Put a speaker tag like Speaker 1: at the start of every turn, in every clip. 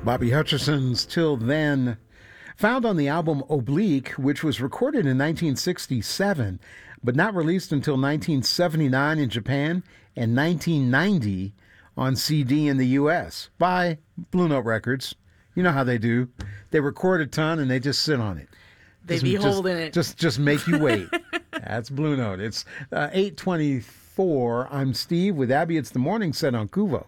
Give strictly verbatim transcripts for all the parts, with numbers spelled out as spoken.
Speaker 1: Bobby Hutcherson's Till Then, found on the album Oblique, which was recorded in nineteen sixty-seven, but not released until nineteen seventy-nine in Japan and nineteen ninety on C D in the U S by Blue Note Records. You know how they do. They record a ton and they just sit on it.
Speaker 2: They
Speaker 1: Just-
Speaker 2: be
Speaker 1: just-
Speaker 2: holding it.
Speaker 1: Just, just make you wait. That's Blue Note. It's uh, eight twenty-four. I'm Steve with Abby. It's the morning set on Kuvo.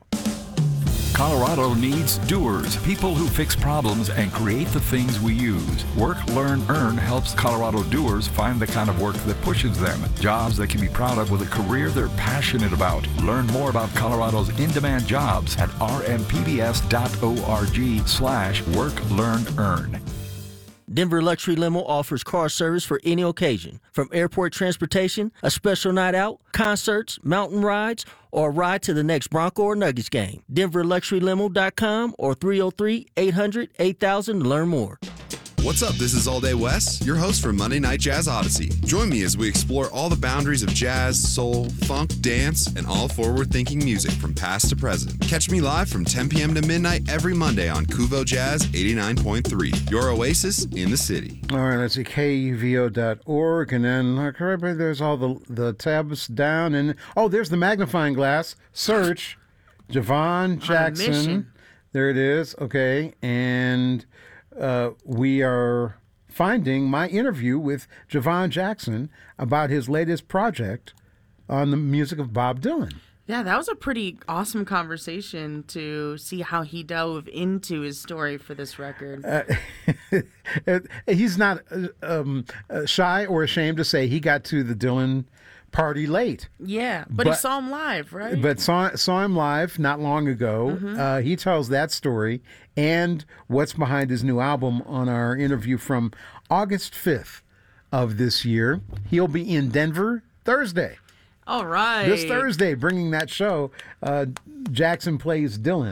Speaker 3: Colorado needs doers, people who fix problems and create the things we use. Work, Learn, Earn helps Colorado doers find the kind of work that pushes them. Jobs they can be proud of with a career they're passionate about. Learn more about Colorado's in-demand jobs at r m p b s dot org slash work, learn, earn.
Speaker 4: Denver Luxury Limo offers car service for any occasion, from airport transportation, a special night out, concerts, mountain rides, or a ride to the next Bronco or Nuggets game. denver luxury limo dot com or three oh three, eight hundred, eight thousand to learn more.
Speaker 5: What's up? This is All Day Wes, your host for Monday Night Jazz Odyssey. Join me as we explore all the boundaries of jazz, soul, funk, dance, and all forward-thinking music from past to present. Catch me live from ten p.m. to midnight every Monday on Kuvo Jazz eighty-nine point three, your oasis in the city.
Speaker 1: All right, let's see, K U V O dot org, and then like, right, there's all the, the tabs down, and oh, there's the magnifying glass. Search Javon Jackson.
Speaker 2: mission.
Speaker 1: There it is. Okay, and uh, we are finding my interview with Javon Jackson about his latest project on the music of Bob Dylan.
Speaker 2: Yeah, that was a pretty awesome conversation to see how he dove into his story for this record.
Speaker 1: Uh, he's not uh, um, uh, shy or ashamed to say he got to the Dylan party late.
Speaker 2: yeah, but, he
Speaker 1: but-
Speaker 2: saw him live, right?
Speaker 1: But saw saw him live not long ago. Uh, he tells that story and what's behind his new album on our interview from August fifth of this year. He'll be in Denver Thursday.
Speaker 2: All right.
Speaker 1: This Thursday, bringing that show. Uh, Jackson Plays Dylan.